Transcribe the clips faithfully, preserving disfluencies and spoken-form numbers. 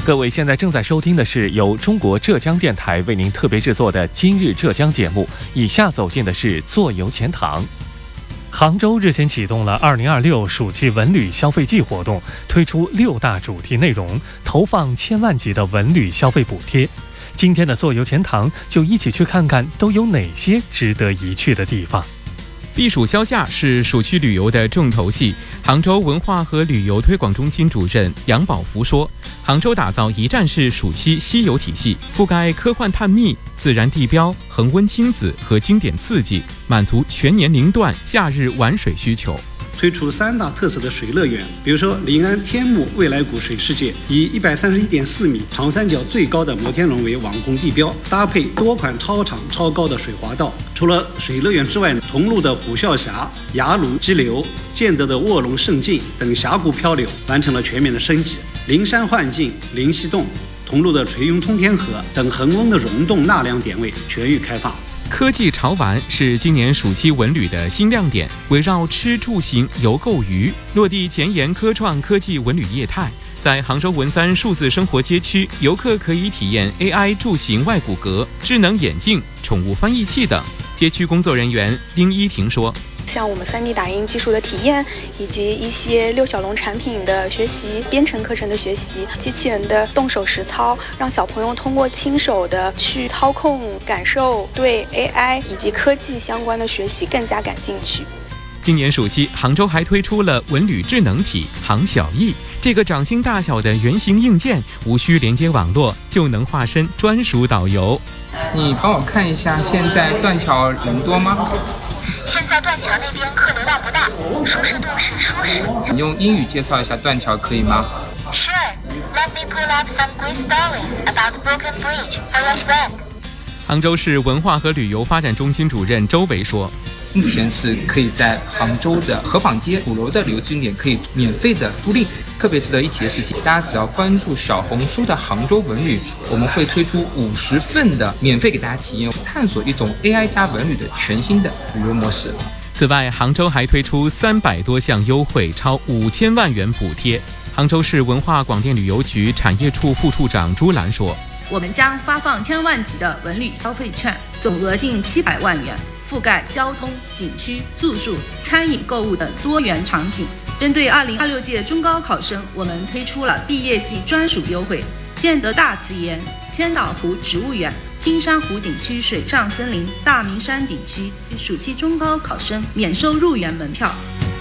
各位现在正在收听的是由中国浙江电台为您特别制作的今日浙江节目，以下走进的是坐游钱塘。杭州日前启动了二零二六暑期文旅消费季活动，推出六大主题内容，投放千万级的文旅消费补贴。今天的坐游钱塘就一起去看看都有哪些值得一去的地方。 避暑消夏是暑期旅游的重头戏。杭州文化和旅游推广中心主任杨宝福说，杭州打造一站式暑期西游体系，覆盖科幻探秘、自然地标、恒温亲子和经典刺激，满足全年龄段夏日玩水需求。 推出三大特色的水乐园，比如说临安天目未来谷水世界，以一百三十一点四米长三角最高的摩天轮为网红地标，搭配多款超长超高的水滑道。除了水乐园之外，桐庐的虎啸峡、雅鲁激流、建德的卧龙胜境等峡谷漂流完成了全面的升级。灵山幻境、灵溪洞、桐庐的垂雍通天河等恒温的溶洞纳凉点位全域开放。 科技潮玩是今年暑期文旅的新亮点，围绕吃住行游购娱，落地前沿科创科技文旅业态。在杭州文三数字生活街区，游客可以体验 A I 住行外骨骼、智能眼镜、宠物翻译器等。街区工作人员丁一婷说， 像我们 三 D 打印技术的体验，以及一些六小龙产品的学习、编程课程的学习、机器人的动手实操，让小朋友通过亲手的去操控、感受，对 A I 以及科技相关的学习更加感兴趣。 今年暑期，杭州还推出了文旅智能体杭小艺，这个掌心大小的圆形硬件，无需连接网络就能化身专属导游。 你帮我看一下，现在断桥人多吗？ 现在断桥那边客流量不大，舒适度是舒适。 你用英语介绍一下断桥可以吗？ Sure, let me pull up some great stories about Broken Bridge for your friend. 杭州市文化和旅游发展中心主任周维说， 目前是可以在杭州的河坊街鼓楼的旅游景点可以免费的租赁。特别值得一提的是，大家只要关注小红书的杭州文旅，我们会推出五十份的免费给大家体验，探索一种 A I 加文旅的全新的旅游模式。 此外，杭州还推出三百多项优惠，超五千万元补贴。杭州市文化广电旅游局产业处副处长朱兰说， 我们将发放千万级的文旅消费券，总额近七百万元，覆盖交通、景区、住宿、餐饮、购物等多元场景。针对二零二六届中高考生，我们推出了毕业季专属优惠，建德大慈岩、千岛湖植物园、青山湖景区水上森林、大明山景区，暑期中高考生免收入园门票。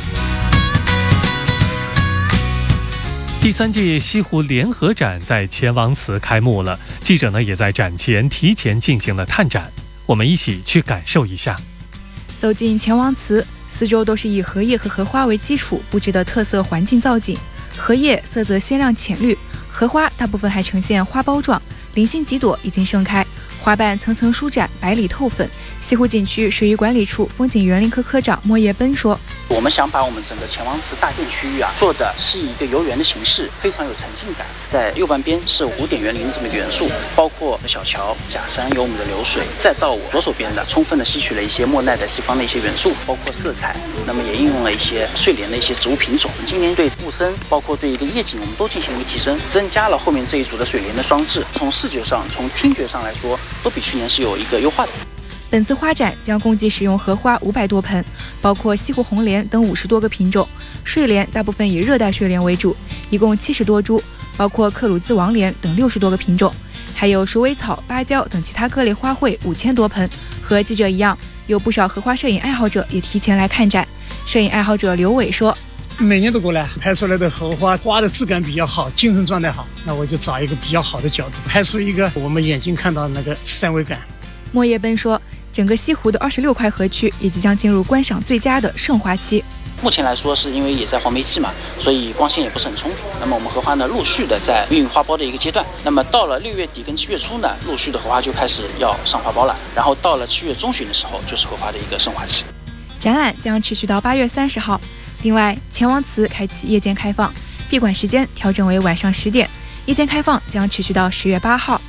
第三届西湖联合展在钱王祠开幕了，记者呢也在展前提前进行了探展，我们一起去感受一下。 走进钱王祠，四周都是以荷叶和荷花为基础布置的特色环境造景，荷叶色泽鲜亮浅绿，荷花大部分还呈现花苞状，零星几朵已经盛开，花瓣层层舒展，白里透粉。西湖景区水域管理处风景园林科科长莫业奔说， 我们想把我们整个钱王祠大殿区域啊做的是一个游园的形式，非常有沉浸感。在右半边是古典园林的这么一个元素，包括小桥、假山有我们的流水，再到我左手边的，充分的吸取了一些莫奈的西方的一些元素，包括色彩，那么也应用了一些睡莲的一些植物品种。今年对雾森，包括对一个夜景，我们都进行了一个提升，增加了后面这一组的水莲的装置，从视觉上、从听觉上来说，都比去年是有一个优化的。 本次花展将共计使用荷花五百多盆，包括西湖红莲等五十多个品种，睡莲大部分以热带睡莲为主，一共七十多株，包括克鲁兹王莲等六十多个品种，还有鼠尾草、芭蕉等其他各类花卉五千多盆。和记者一样，有不少荷花摄影爱好者也提前来看展。摄影爱好者刘伟说， 每年都过来，拍出来的荷花花的质感比较好，精神状态好，那我就找一个比较好的角度，拍出一个我们眼睛看到的那个三维感。 莫业奔说，整个西湖的二十六块河区也即将进入观赏最佳的盛花期。 目前来说，是因为也在黄梅期嘛，所以光线也不是很充足。那么我们荷花呢，陆续的在孕育花苞的一个阶段。那么到了六月底跟七月初呢，陆续的荷花就开始要上花苞了。然后到了七月中旬的时候，就是荷花的一个盛花期。 展览将持续到八月三十号。另外，钱王祠开启夜间开放，闭馆时间调整为晚上十点，夜间开放将持续到十月八号。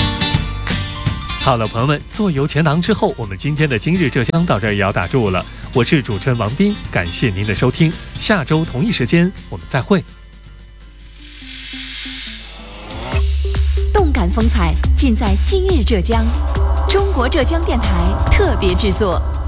好了，朋友们，坐游钱塘之后，我们今天的今日浙江到这儿也要打住了。 我是主持人王斌，感谢您的收听，下周同一时间我们再会。 动感风采尽在今日浙江，中国浙江电台特别制作。